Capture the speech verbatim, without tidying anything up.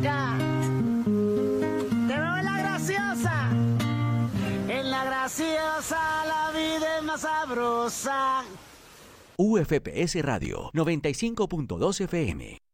Ya. Te veo en la graciosa. En la graciosa la vida es más sabrosa. U F P S Radio noventa y cinco punto dos F M.